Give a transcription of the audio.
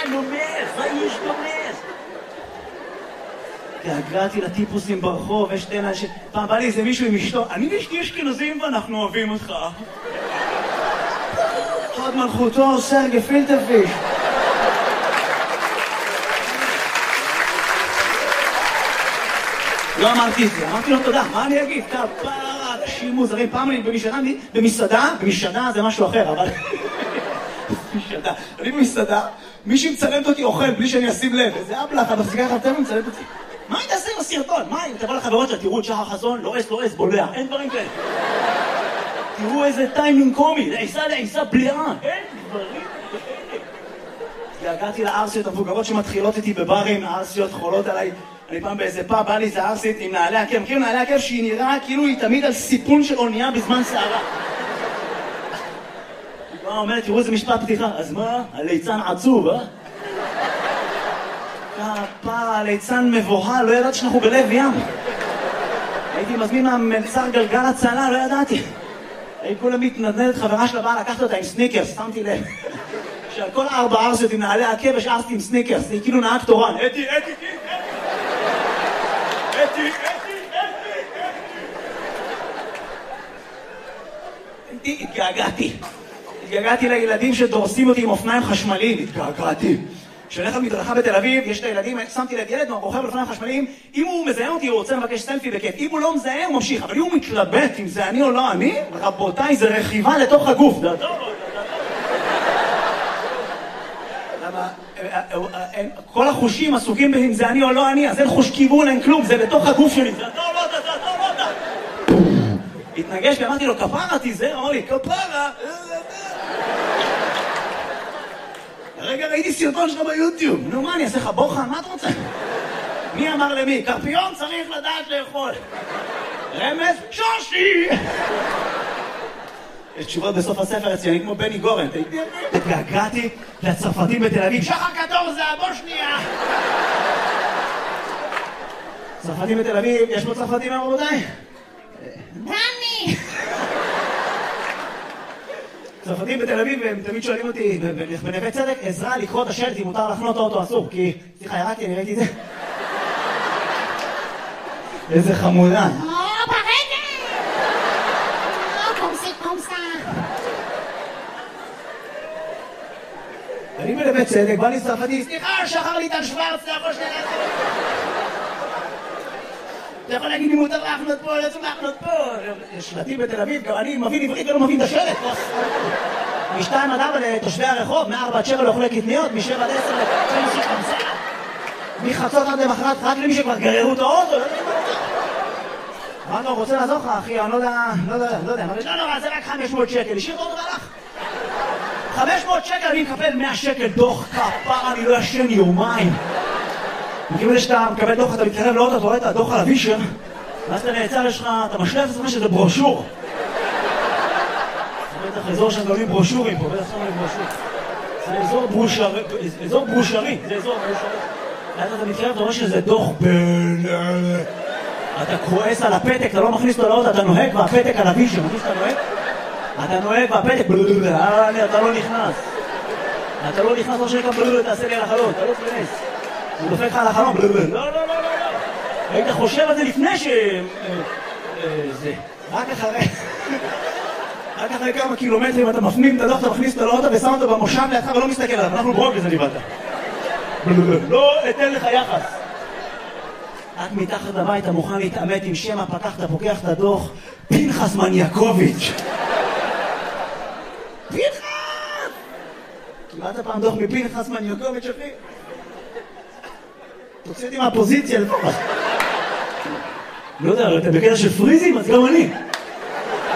נומס, האיש נומס. הגעתי לטיפוסים ברחוב, יש שתי אנשים, פעם בא לי איזה מישהו עם אשתו, אני ואשתי אשכנזים ואנחנו אוהבים אותך. חד מלכותו, סר גפילטה פיש. לא אמרתי את זה, אמרתי לו תודה, מה אני אגיד? כפרה, אנשים מוזרים, פעם אני במסעדה זה משהו אחר, אבל... אני במסעדה, מישהי מצלמת אותי אוכל בלי שאני אשים לב, איזה אבלח, המחזיקה חלטה ומצלמת אותי. מה היא תעשה עם הסרטון? מה היא? תבוא לחברות שלה, תראו את שחר חסון, לא אס, בולע, אין דברים כאלה. תראו איזה טיימינג קומי, לעיסה בליעה, אין דברים כאלה. הגעתי לארסיות המבוגרות שמתחילות איתי בברים, הארסיות חולות עליי. אני פעם באיזה פאב, בא לי איזה ארסית עם נעלי עקב, מכירים נעלי עקב שהיא נראה כאילו היא תמיד על סיפון של אונייה בזמן שערה. היא אומרת, תראו איזה משפט פתיחה, אז מה? הליצן עצוב, אה? כפרה, הליצן מבוהל, לא ידעתי שאנחנו בלב ים. הייתי מזמין מהמלצר גלגל הצלה, לא ידעתי. הייתי כולה מתנדנדת, חברה שלה באה לקחת אותה עם סניקרס, שמתי לב. שעל כל 4 ארסיות עם נעלי עקב יש ארסית עם סניקרס, היא כאילו נהג תורן. אתי. התגעגעתי לילדים שדורסים אותי עם אופניים חשמליים, התגעגעתי. כשאני הולך מדרכה בתל אביב, יש את הילדים, שמתי לב ילד רוכב על אופניים חשמליים, אם הוא מזהה אותי הוא רוצה לבקש סלפי בכיף, אם הוא לא מזהה הוא ממשיך, אבל אם הוא מתלבט אם זה אני או לא אני, רבותיי, זה רכיבה לתוך הגוף. למה? כל החושים עסוקים אם זה אני או לא אני, אז אין חוש כיוון, אין כלום, זה לתוך הגוף שלי, זה אתה או לא אתה, אתה או לא אתה. התנגש ואמרתי לו, כפרה תיזהר, אמר לי, כפרה. הרגע ראיתי סרטון שלך ביוטיוב, נו מה, אני אעשה לך בוחן, מה אתה רוצה? מי אמר למי? קרפיון צריך לדעת לאכול. רמז, שושי! יש תשובות בסוף הספר אצלי, כמו בני גורן. התגעגעתי לצרפתים בתל אביב, שחר קדור זה הבושניה! צרפתים בתל אביב, יש פה צרפתים רבותיי? דני! צרפתים בתל אביב, הם תמיד שואלים אותי בנווה צדק, עזרה לקרוא את השלט אם מותר לחנות אוטו אסור, כי... סליחה, ירדתי, אני ראיתי את זה. איזה חמודה. אני בנווה צדק, בא לי צרפתי, סליחה, שחר ליטל שוורץ, אתה יכול שנייה לעשות. אתה יכול להגיד לי מותר להחנות פה, לא צריך להחנות פה. יש שלטים בתל אביב, גם אני מבין עברית ולא מבין את השלט. מ-2 עד 4 לתושבי הרחוב, מ-4 עד 7 לאוכלי קטניות, מ-7 עד 10 למי שחמסה. מחצות עד למחרת, רק למי שכבר גררו את האוטו, לא יודע מה רוצה. מה אתה רוצה לעזור לך, אחי? אני לא יודע. לא נורא, זה רק 500 שקל. השאיר את האוטו והלך. 500 שקל, אני מקבל 100 שקל דוח כפרה, אני לא ישן יומיים. מכיוון שאתה מקבל דוח, אתה מתקרב לאוטו, אתה רואה את הדוח על הווישר, ואז אתה נעצר, יש לך, אתה משלב את עצמך שזה ברושור. זה בטח אזור שהם גולים ברושורים פה, בטח שמים ברושור. זה אזור ברושרי, זה אזור ברושרי. ואז אתה מתקרב, אתה רואה שזה דוח אתה כועס על הפתק, אתה לא מכניס אותו לאוטו, אתה נוהג והפתק על הווישר, מכניס שאתה נוהג? אתה נוהג והפתק, אתה לא נכנס. אתה לא נכנס, לא שנקרא, תעשה לי על החלון, אתה לא תכנס. הוא דופק לך על החלום, לא. היית חושב על זה לפני זה. רק אחרי כמה קילומטרים אתה מפנים את הדוח, אתה מכניס אותו לאוטו ושם אותו במושב לידך ולא מסתכל עליו, אנחנו ברוגז אני באת. לא אתן לך יחס. רק מתחת לבית אתה מוכן להתעמת עם שם הפקח, אתה פוקח את הדוח, פנחס מניאקוביץ'. פנחס! קיבלת פעם דוח מפנחס מניאקוביץ' אחי? תוציא אותי מהפוזיציה לפחות. לא יודע, אתה בקטע של פריזים, אז גם אני.